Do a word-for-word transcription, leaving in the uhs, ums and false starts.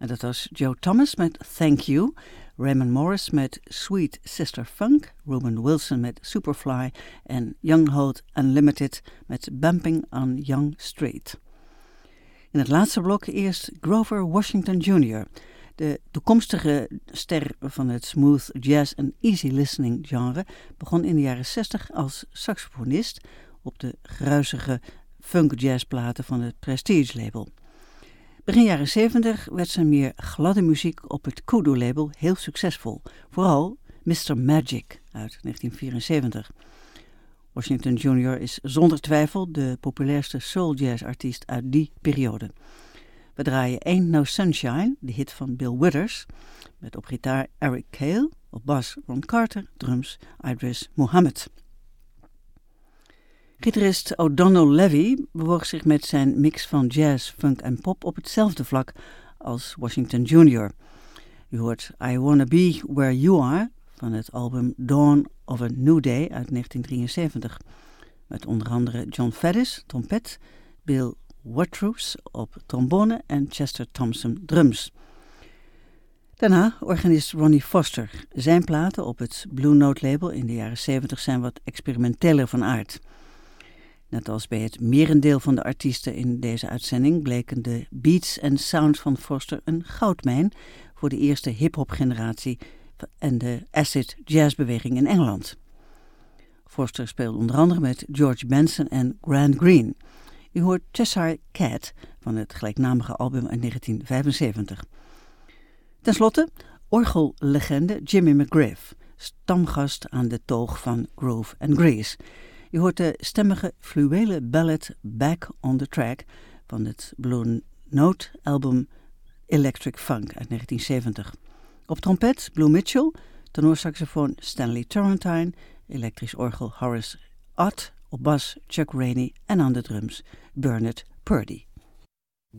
En dat was Joe Thomas met Thank You, Raymond Morris met Sweet Sister Funk, Ruben Wilson met Superfly en Young Holt Unlimited met Bumping on Young Street. In het laatste blok eerst Grover Washington junior, de toekomstige ster van het smooth jazz en easy listening genre, begon in de jaren zestig als saxofonist op de gruizige funk jazzplaten van het Prestige label. Begin jaren zeventig werd zijn meer gladde muziek op het Kudu label heel succesvol, vooral mister Magic uit negentien vierenzeventig. Washington junior is zonder twijfel de populairste soul jazz artiest uit die periode. We draaien Ain't No Sunshine, de hit van Bill Withers, met op gitaar Eric Cale, op bas Ron Carter, drums Idris Muhammad. Gitarist O'Donnell Levy bewoog zich met zijn mix van jazz, funk en pop op hetzelfde vlak als Washington junior. U hoort I Wanna Be Where You Are van het album Dawn of a New Day uit negentien drieënzeventig. Met onder andere John Faddis, trompet, Bill Watrous op trombone en Chester Thompson drums. Daarna organist Ronnie Foster. Zijn platen op het Blue Note label in de jaren zeventig zijn wat experimenteler van aard. Net als bij het merendeel van de artiesten in deze uitzending bleken de beats en sounds van Foster een goudmijn voor de eerste hip-hop generatie en de acid jazzbeweging in Engeland. Foster speelde onder andere met George Benson en Grant Green. U hoort Cheshire Cat van het gelijknamige album uit negentien vijfenzeventig. Ten slotte orgellegende Jimmy McGriff, stamgast aan de toog van Groove and Grease. U hoort de stemmige fluwelen ballad Back on the Track van het Blue Note album Electric Funk uit negentien zeventig. Op trompet Blue Mitchell, tenorsaxofoon Stanley Turrentine, elektrisch orgel Horace Ott, op bas Chuck Rainey en aan de drums Bernard Purdie.